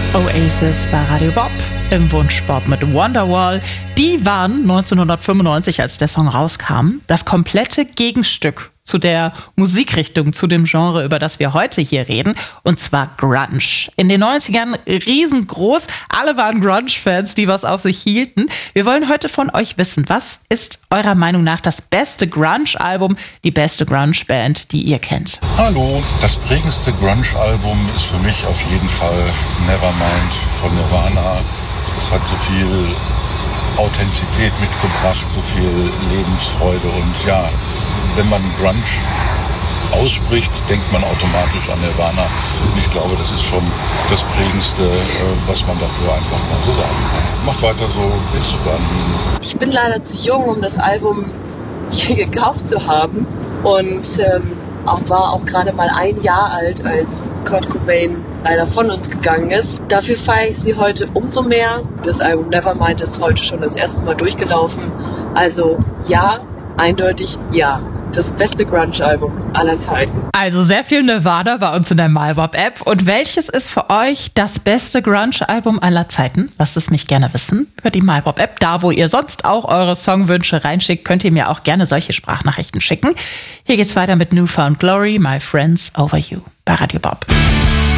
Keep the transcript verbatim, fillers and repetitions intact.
Oasis bei Radio Bob im Wunschbob mit Wonderwall. Die waren neunzehnhundertfünfundneunzig, als der Song rauskam, das komplette Gegenstück zu der Musikrichtung, zu dem Genre, über das wir heute hier reden, und zwar Grunge. In den neunzigern riesengroß, alle waren Grunge-Fans, die was auf sich hielten. Wir wollen heute von euch wissen, was ist eurer Meinung nach das beste Grunge-Album, die beste Grunge-Band, die ihr kennt? Hallo, das prägendste Grunge-Album ist für mich auf jeden Fall Nevermind von Nirvana. Es hat so viel Authentizität mitgebracht, so viel Lebensfreude und ja, wenn man Grunge ausspricht, denkt man automatisch an Nirvana. Und ich glaube, das ist schon das Prägendste, was man dafür einfach mal so sagen kann. Macht weiter so, willst du anliegen. Ich bin leider zu jung, um das Album hier gekauft zu haben und ähm, auch war auch gerade mal ein Jahr alt, als Kurt Cobain leider von uns gegangen ist. Dafür feiere ich sie heute umso mehr. Das Album Nevermind ist heute schon das erste Mal durchgelaufen. Also ja, eindeutig ja. Das beste Grunge-Album aller Zeiten. Also sehr viel Nirvana bei uns in der MyBob-App. Und welches ist für euch das beste Grunge-Album aller Zeiten? Lasst es mich gerne wissen über die MyBob-App. Da, wo ihr sonst auch eure Songwünsche reinschickt, könnt ihr mir auch gerne solche Sprachnachrichten schicken. Hier geht's weiter mit New Found Glory, My Friends Over You bei Radio Bob.